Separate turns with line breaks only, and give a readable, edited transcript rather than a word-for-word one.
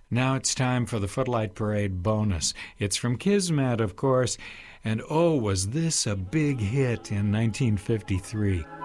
Now it's time for the Footlight Parade bonus. It's from Kismet, of course, and oh, was this a big hit in 1953.